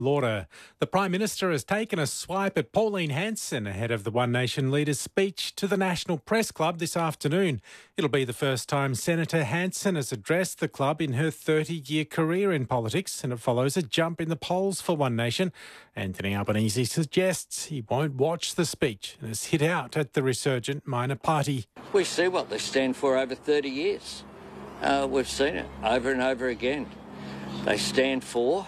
Lauder. The Prime Minister has taken a swipe at Pauline Hanson ahead of the One Nation leader's speech to the National Press Club this afternoon. It'll be the first time Senator Hanson has addressed the club in her 30-year career in politics, and it follows a jump in the polls for One Nation. Anthony Albanese suggests he won't watch the speech and has hit out at the resurgent minor party. We see what they stand for over 30 years. We've seen it over and over again. They stand for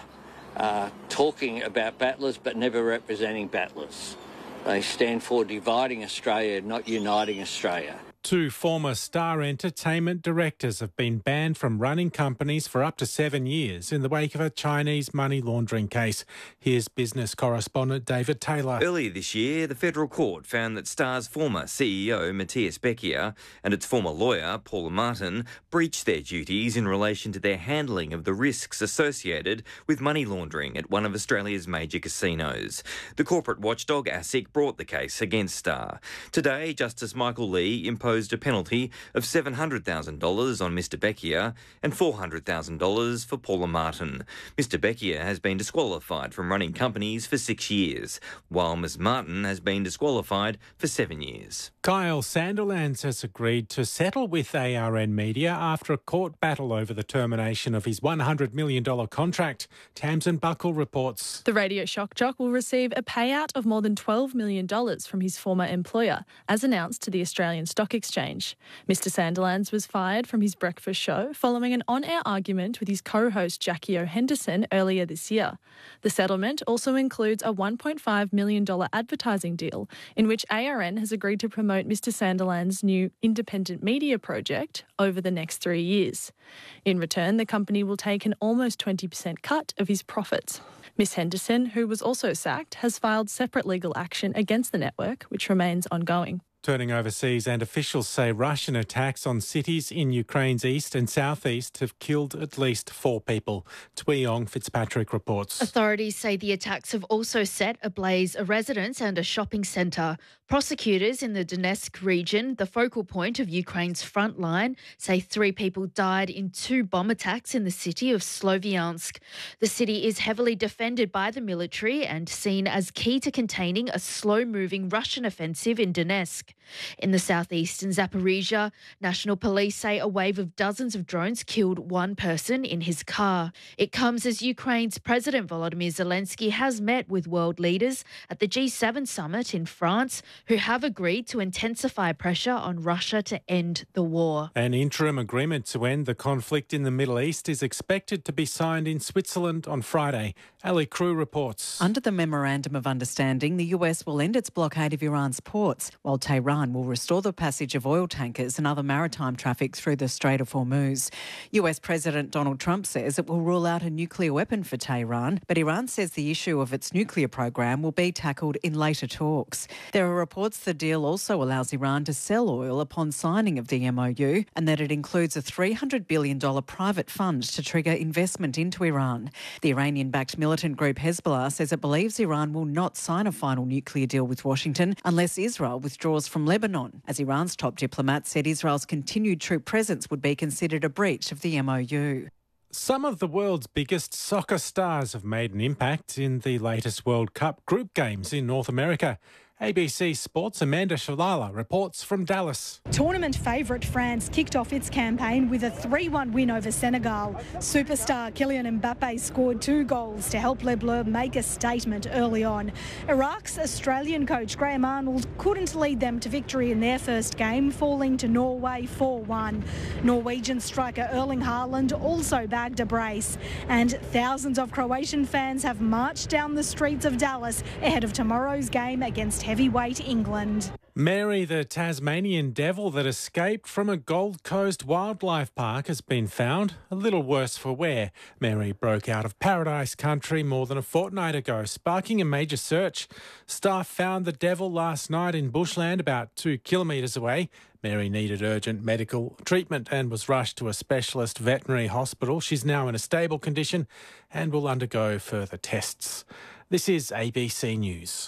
talking about battlers but never representing battlers. They stand for dividing Australia, not uniting Australia. Two former Star Entertainment directors have been banned from running companies for up to 7 years in the wake of a Chinese money laundering case. Here's business correspondent David Taylor. Earlier this year, the federal court found that Star's former CEO, Matthias Beckier, and its former lawyer, Paula Martin, breached their duties in relation to their handling of the risks associated with money laundering at one of Australia's major casinos. The corporate watchdog ASIC brought the case against Star. Today, Justice Michael Lee imposed a penalty of $700,000 on Mr Beckier and $400,000 for Paula Martin. Mr Beckier has been disqualified from running companies for 6 years, while Ms Martin has been disqualified for 7 years. Kyle Sandilands has agreed to settle with ARN Media after a court battle over the termination of his $100 million contract. Tamsin Buckle reports. The radio shock jock will receive a payout of more than $12 million from his former employer, as announced to the Australian Stock Exchange. Mr Sandilands was fired from his breakfast show following an on-air argument with his co-host Jackie O. Henderson earlier this year. The settlement also includes a $1.5 million advertising deal in which ARN has agreed to promote Mr Sandilands' new independent media project over the next 3 years. In return, the company will take an almost 20% cut of his profits. Ms Henderson, who was also sacked, has filed separate legal action against the network, which remains ongoing. Turning overseas, and officials say Russian attacks on cities in Ukraine's east and southeast have killed at least 4 people. Tweeyong Fitzpatrick reports. Authorities say the attacks have also set ablaze a residence and a shopping centre. Prosecutors in the Donetsk region, the focal point of Ukraine's front line, say 3 people died in 2 bomb attacks in the city of Sloviansk. The city is heavily defended by the military and seen as key to containing a slow-moving Russian offensive in Donetsk. In the southeastern Zaporizhia, national police say a wave of dozens of drones killed 1 person in his car. It comes as Ukraine's President Volodymyr Zelensky has met with world leaders at the G7 summit in France, who have agreed to intensify pressure on Russia to end the war. An interim agreement to end the conflict in the Middle East is expected to be signed in Switzerland on Friday. Ali Crew reports. Under the Memorandum of Understanding, the US will end its blockade of Iran's ports, while Tehran will restore the passage of oil tankers and other maritime traffic through the Strait of Hormuz. US President Donald Trump says it will rule out a nuclear weapon for Tehran, but Iran says the issue of its nuclear program will be tackled in later talks. There are reports the deal also allows Iran to sell oil upon signing of the MOU, and that it includes a $300 billion private fund to trigger investment into Iran. The Iranian-backed militant group Hezbollah says it believes Iran will not sign a final nuclear deal with Washington unless Israel withdraws from Lebanon, as Iran's top diplomat said Israel's continued troop presence would be considered a breach of the MOU. Some of the world's biggest soccer stars have made an impact in the latest World Cup group games in North America. ABC Sports' Amanda Shalala reports from Dallas. Tournament favourite France kicked off its campaign with a 3-1 win over Senegal. Superstar Kylian Mbappe scored 2 goals to help Les Bleus make a statement early on. Iraq's Australian coach Graham Arnold couldn't lead them to victory in their first game, falling to Norway 4-1. Norwegian striker Erling Haaland also bagged a brace. And thousands of Croatian fans have marched down the streets of Dallas ahead of tomorrow's game against heavyweight England. Mary, the Tasmanian devil that escaped from a Gold Coast wildlife park, has been found, a little worse for wear. Mary broke out of Paradise Country more than a fortnight ago, sparking a major search. Staff found the devil last night in bushland about 2 kilometres away. Mary needed urgent medical treatment and was rushed to a specialist veterinary hospital. She's now in a stable condition and will undergo further tests. This is ABC News.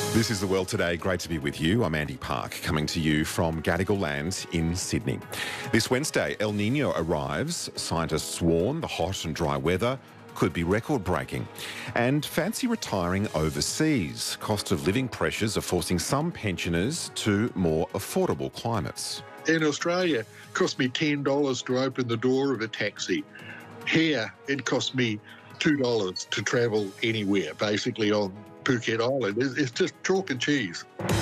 This is The World Today. Great to be with you. I'm Andy Park, coming to you from Gadigal Land in Sydney. This Wednesday, El Nino arrives. Scientists warn the hot and dry weather could be record-breaking. And fancy retiring overseas. Cost of living pressures are forcing some pensioners to more affordable climates. In Australia, it cost me $10 to open the door of a taxi. Here, it cost me $2 to travel anywhere, basically on Phuket Island. It's just chalk and cheese.